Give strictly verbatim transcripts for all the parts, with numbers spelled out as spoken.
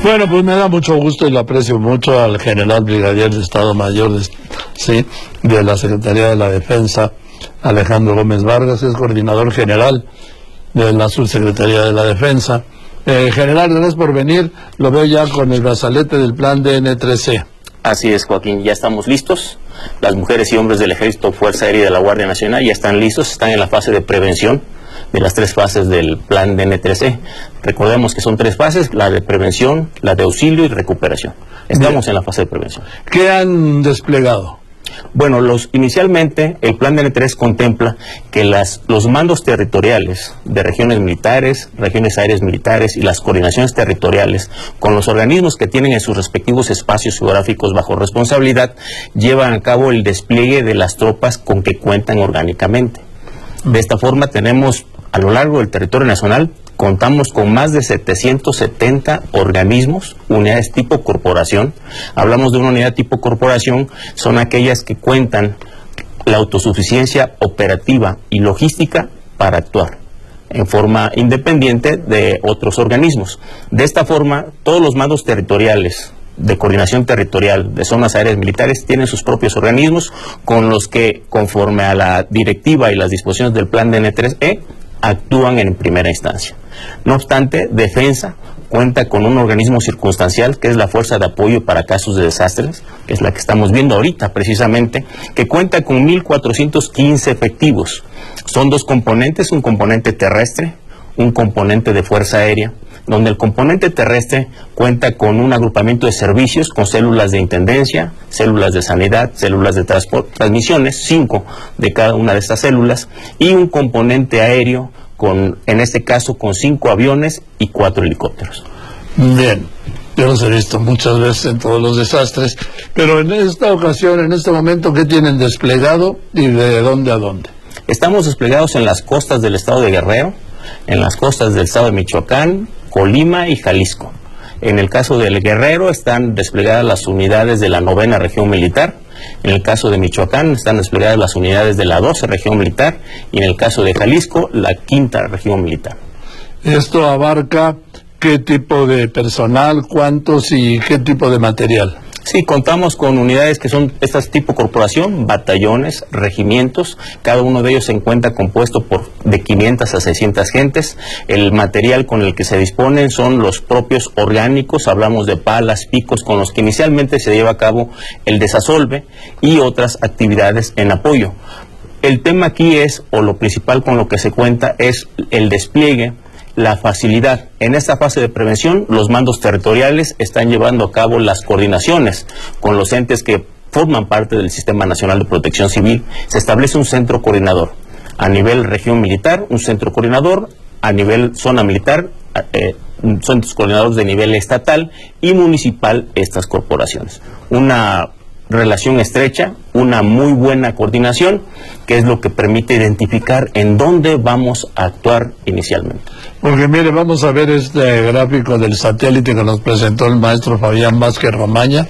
Bueno, pues me da mucho gusto y lo aprecio mucho al general brigadier de Estado Mayor de, sí, de la Secretaría de la Defensa, Alejandro Gómez Vargas, es coordinador general de la Subsecretaría de la Defensa. Eh, general, gracias por venir. Lo veo ya con el brazalete del plan D N tres C. Así es, Joaquín, ya estamos listos. Las mujeres y hombres del Ejército, Fuerza Aérea y de la Guardia Nacional ya están listos, están en la fase de prevención de las tres fases del plan D N tres C. Recordemos que son tres fases: la de prevención, la de auxilio y recuperación. Estamos Bien. en la fase de prevención. ¿Qué han desplegado? Bueno, los, inicialmente el plan D N tres contempla que las, los mandos territoriales de regiones militares, regiones aéreas militares y las coordinaciones territoriales con los organismos que tienen en sus respectivos espacios geográficos bajo responsabilidad llevan a cabo el despliegue de las tropas con que cuentan orgánicamente. De esta forma tenemos a lo largo del territorio nacional, contamos con más de setecientos setenta organismos, unidades tipo corporación. Hablamos de una unidad tipo corporación, son aquellas que cuentan la autosuficiencia operativa y logística para actuar en forma independiente de otros organismos. De esta forma, todos los mandos territoriales de coordinación territorial de zonas aéreas militares tienen sus propios organismos con los que, conforme a la directiva y las disposiciones del plan D N tres E, actúan en primera instancia. No obstante, Defensa cuenta con un organismo circunstancial que es la Fuerza de Apoyo para Casos de Desastres, que es la que estamos viendo ahorita precisamente, que cuenta con mil cuatrocientos quince efectivos. Son dos componentes, un componente terrestre, un componente de Fuerza Aérea, donde el componente terrestre cuenta con un agrupamiento de servicios con células de intendencia, células de sanidad, células de transmisiones, cinco de cada una de estas células, y un componente aéreo, con, en este caso con cinco aviones y cuatro helicópteros. Bien, yo los he visto muchas veces en todos los desastres, pero en esta ocasión, en este momento, ¿qué tienen desplegado y de dónde a dónde? Estamos desplegados en las costas del estado de Guerrero, en las costas del estado de Michoacán, Colima y Jalisco. En el caso del Guerrero están desplegadas las unidades de la novena región militar, en el caso de Michoacán están desplegadas las unidades de la doce región militar y en el caso de Jalisco la quinta región militar. ¿Esto abarca qué tipo de personal, cuántos y qué tipo de material? Sí, contamos con unidades que son estas tipo corporación, batallones, regimientos. Cada uno de ellos se encuentra compuesto por de quinientas a seiscientas gentes. El material con el que se disponen son los propios orgánicos. Hablamos de palas, picos, con los que inicialmente se lleva a cabo el desasolve y otras actividades en apoyo. El tema aquí es, o lo principal con lo que se cuenta, es el despliegue, la facilidad. En esta fase de prevención, los mandos territoriales están llevando a cabo las coordinaciones con los entes que forman parte del Sistema Nacional de Protección Civil. Se establece un centro coordinador a nivel región militar, un centro coordinador a nivel zona militar, eh, centros coordinadores de nivel estatal y municipal, estas corporaciones. Una relación estrecha, una muy buena coordinación, que es lo que permite identificar en dónde vamos a actuar inicialmente. Porque mire, vamos a ver este gráfico del satélite que nos presentó el maestro Fabián Vázquez Romaña,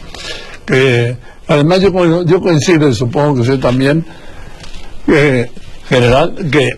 que además yo, yo coincido, y supongo que usted también, eh, general, que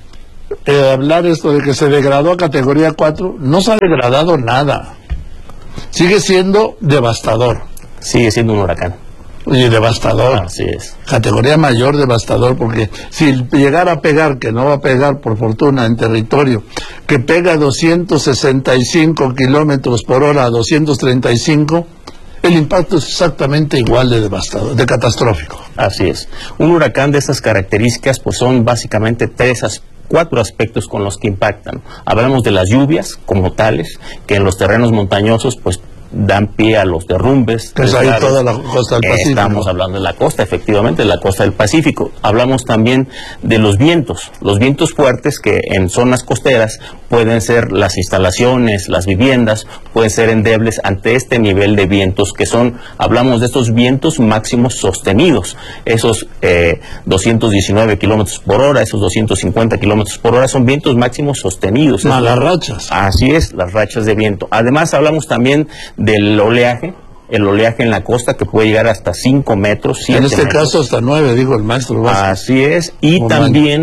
eh, hablar esto de que se degradó a categoría cuatro, no se ha degradado nada, sigue siendo devastador. Sigue siendo un huracán. Y devastador. Así es. Categoría mayor devastador, porque si llegara a pegar, que no va a pegar por fortuna en territorio, que pega doscientos sesenta y cinco kilómetros por hora a doscientos treinta y cinco, el impacto es exactamente igual de devastador, de catastrófico. Así es. Un huracán de estas características pues son básicamente tres aspectos. Cuatro aspectos con los que impactan. Hablamos de las lluvias como tales, que en los terrenos montañosos pues dan pie a los derrumbes. Que es ahí toda la costa del Pacífico. Estamos hablando de la costa, efectivamente, de la costa del Pacífico. Hablamos también de los vientos, los vientos fuertes que en zonas costeras pueden ser las instalaciones, las viviendas, pueden ser endebles ante este nivel de vientos que son, hablamos de estos vientos máximos sostenidos, esos eh, doscientos diecinueve kilómetros por hora, esos doscientos cincuenta kilómetros por hora son vientos máximos sostenidos. Más las rachas. Así es, las rachas de viento. Además hablamos también del oleaje, el oleaje en la costa que puede llegar hasta cinco metros, siete En este metros. caso hasta nueve, dijo el maestro Vázquez. Así es, y Oh, también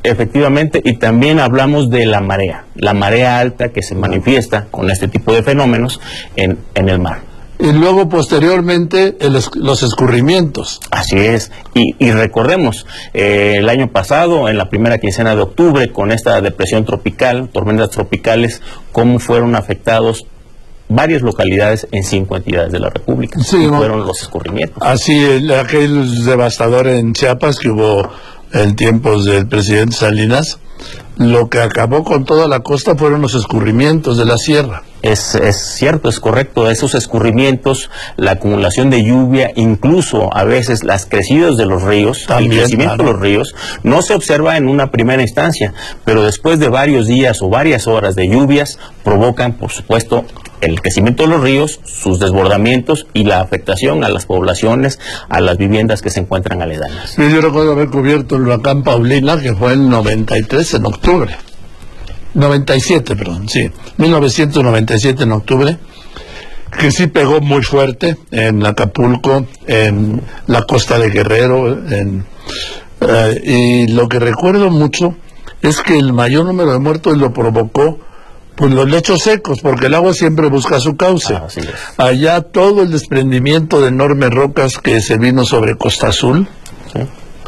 efectivamente, y también hablamos de la marea, la marea alta que se manifiesta con este tipo de fenómenos en, en el mar. Y luego posteriormente el, los escurrimientos. Así es, y, y recordemos, eh, el año pasado, en la primera quincena de octubre, con esta depresión tropical, tormentas tropicales, cómo fueron afectados varias localidades en cinco entidades de la República. Sí, y ¿no? fueron los escurrimientos. Así, el, aquel devastador en Chiapas que hubo en tiempos del presidente Salinas, lo que acabó con toda la costa fueron los escurrimientos de la sierra. Es, es cierto, es correcto, esos escurrimientos, la acumulación de lluvia, incluso a veces las crecidas de los ríos, También, el crecimiento claro. de los ríos, no se observa en una primera instancia, pero después de varios días o varias horas de lluvias, provocan, por supuesto, el crecimiento de los ríos, sus desbordamientos y la afectación a las poblaciones, a las viviendas que se encuentran aledañas. Yo recuerdo haber cubierto el huracán Paulina, que fue en noventa y tres, en octubre. noventa y siete, perdón, sí, mil novecientos noventa y siete en octubre, que sí pegó muy fuerte en Acapulco, en la costa de Guerrero, en, eh, y lo que recuerdo mucho es que el mayor número de muertos lo provocó pues los lechos secos, porque el agua siempre busca su cauce. Ah, así es. Allá todo el desprendimiento de enormes rocas que se vino sobre Costa Azul. Sí,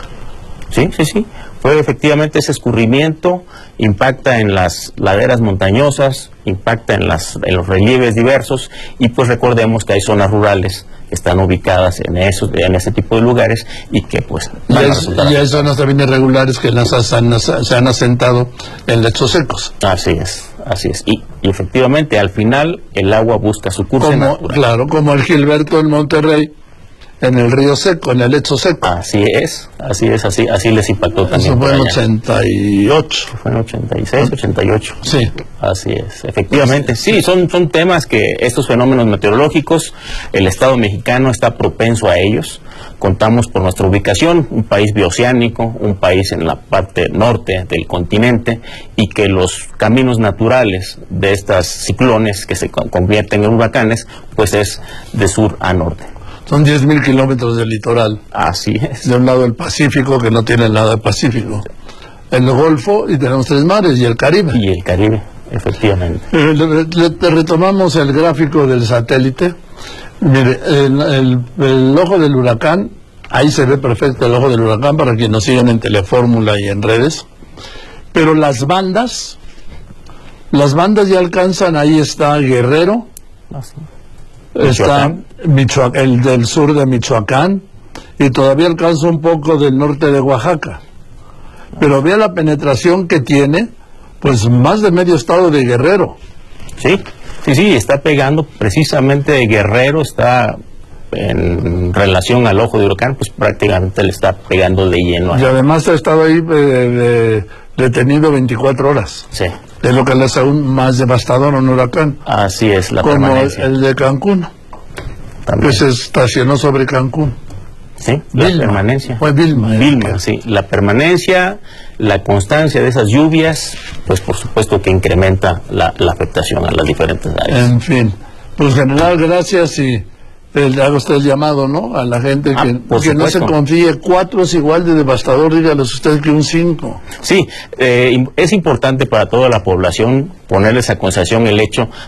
sí, sí. sí. Fue efectivamente ese escurrimiento, impacta en las laderas montañosas, impacta en, las, en los relieves diversos, y pues recordemos que hay zonas rurales que están ubicadas en esos, en ese tipo de lugares y que pues Y van a hay, resultar y hay zonas también irregulares que las han, se han asentado en lechos secos. Así es, así es. Y, y efectivamente al final el agua busca su curso Como, natural. claro, como el Gilberto en Monterrey, en el río seco, en el lecho seco. Así es, así es, así, así les impactó también. Eso fue en por allá. ochenta y ocho. Fue en ochenta y seis, ochenta y ocho. Sí. Así es, efectivamente. Sí, son, son temas que estos fenómenos meteorológicos, el Estado mexicano está propenso a ellos. Contamos por nuestra ubicación, un país bioceánico, un país en la parte norte del continente, y que los caminos naturales de estas ciclones que se convierten en huracanes, pues es de sur a norte. Son diez mil kilómetros de litoral. Así es. De un lado el Pacífico, que no tiene nada de Pacífico. El Golfo, y tenemos tres mares, y el Caribe. Y el Caribe, efectivamente. Eh, le- le- le retomamos el gráfico del satélite. Mire, el, el- el ojo del huracán, ahí se ve perfecto el ojo del huracán para quienes nos siguen en Telefórmula y en redes. Pero las bandas, las bandas ya alcanzan, ahí está Guerrero, Así. está Michoa- el del sur de Michoacán, y todavía alcanza un poco del norte de Oaxaca. Pero vea la penetración que tiene, pues más de medio estado de Guerrero. Sí, sí, sí, está pegando precisamente Guerrero, está en relación al ojo de huracán, pues prácticamente le está pegando de lleno. Y ahí. además ha estado ahí eh, de- detenido veinticuatro horas. Sí, Es lo que le hace aún más devastador a un huracán, así es la como el, permanencia. el de Cancún, También. que se estacionó sobre Cancún. Sí, la Vilma. permanencia. Fue Vilma. eh, Vilma, que- sí, la permanencia, la constancia de esas lluvias, pues por supuesto que incrementa la, la afectación a las diferentes áreas. En fin, pues general, gracias, y eh, le hago usted el llamado, ¿no? A la gente Ah, que, por que no se supuesto. confíe. Cuatro es igual de devastador, dígales usted, que un cinco. Sí, eh, es importante para toda la población ponerles a consideración el hecho